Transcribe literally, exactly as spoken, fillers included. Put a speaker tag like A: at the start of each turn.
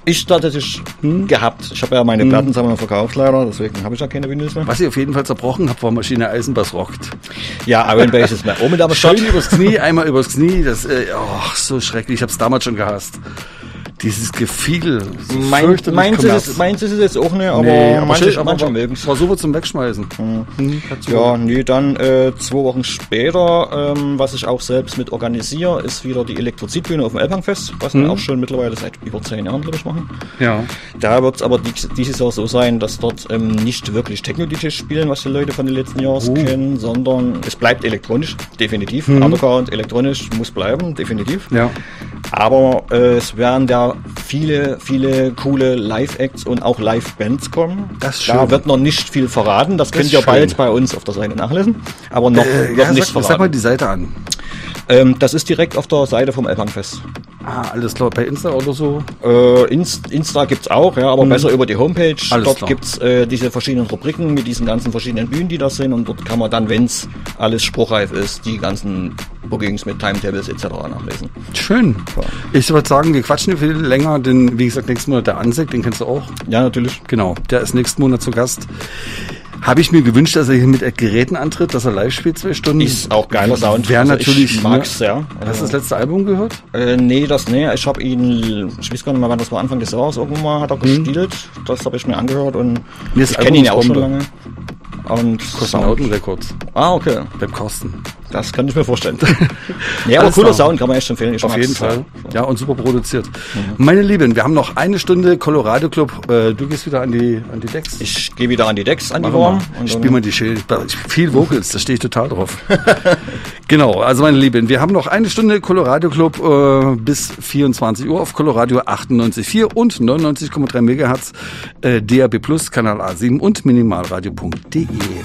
A: Ich tatsächlich hm? gehabt. Ich habe ja meine hm. Plattensammlung verkauft leider, deswegen habe ich ja keine Vinyls mehr.
B: Was ich auf jeden Fall zerbrochen habe, war Maschine Eisenbass rockt.
A: Ja, Iron Base ist mehr. Oh, mit aber
B: schön übers Knie, einmal übers Knie. Das, äh, oh, so schrecklich. Ich habe es damals schon gehasst. Dieses Gefiedel. So
A: mein, meins, ist es, meins ist es jetzt auch nicht, aber
B: nee, aber
A: manche,
B: schön,
A: manche
B: aber
A: mögen es.
B: War super zum Wegschmeißen.
A: Hm. Hm, ja, nee, dann äh, zwei Wochen später, ähm, was ich auch selbst mit organisiere, ist wieder die Elektrozidbühne auf dem Elbhangfest, was hm. wir auch schon mittlerweile seit über zehn Jahren, glaube ich, machen.
B: Ja.
A: Da wird es aber dieses Jahr so sein, dass dort ähm, nicht wirklich Techno-D Js spielen, was die Leute von den letzten Jahren oh. kennen, sondern es bleibt elektronisch, definitiv. Hm. Underground, elektronisch muss bleiben, definitiv.
B: Ja.
A: Aber äh, es werden da viele, viele coole Live-Acts und auch Live-Bands kommen.
B: Das ist schön.
A: Da wird noch nicht viel verraten. Das, das könnt ihr bald bei uns auf der Seite nachlesen. Aber noch äh, wird
B: ja,
A: nichts
B: sag,
A: verraten.
B: Sag mal die Seite an.
A: Ähm, das ist direkt auf der Seite vom Elbhangfest.
B: Ah, alles klar. Bei Insta oder so?
A: Äh, Inst, Insta gibt's auch, ja, aber hm. besser über die Homepage.
B: Alles
A: dort
B: klar.
A: gibt's äh, diese verschiedenen Rubriken mit diesen ganzen verschiedenen Bühnen, die da sind. Und dort kann man dann, wenn's alles spruchreif ist, die ganzen Bookings mit Timetables et cetera nachlesen.
B: Schön. Ja. Ich würde sagen, wir quatschen viel länger, denn wie gesagt, nächsten Monat der Ansek, den kennst du auch.
A: Ja, natürlich.
B: Genau, der ist nächsten Monat zu Gast. Habe ich mir gewünscht, dass er hier mit Geräten antritt, dass er live spielt zwei Stunden.
A: Ist auch geiler Sound.
B: Wäre
A: also
B: natürlich.
A: Ich mag's,
B: ne?
A: ja.
B: Also hast du das letzte Album gehört?
A: Äh, nee, das nee. Ich habe ihn, ich weiß gar nicht mehr, wann das war, Anfang des Jahres irgendwann mal, hat er
B: hm.
A: gespielt. Das habe ich mir angehört und
B: nee,
A: ich kenne ihn ja auch schon lange. Und
B: Kosmonauten Records.
A: Ah, okay.
B: Beim Kosten.
A: Das kann ich mir vorstellen. Ja, aber cooler Sound, kann man echt empfehlen. Ich
B: Auf jeden Fall.
A: So.
B: Ja, und super produziert. Mhm. Meine Lieben, wir haben noch eine Stunde Colorado Club. Äh, du gehst wieder an die, an die Decks.
A: Ich gehe wieder an die Decks, an
B: Mach
A: die Warm.
B: Ich spiele mal die Schild. Viel Vocals, da stehe ich total drauf. Genau, also meine Lieben, wir haben noch eine Stunde Colorado Club äh, bis vierundzwanzig Uhr auf Colorado achtundneunzig Komma vier und neunundneunzig Komma drei Megahertz, äh, D A B Plus, Kanal A sieben und minimalradio punkt de.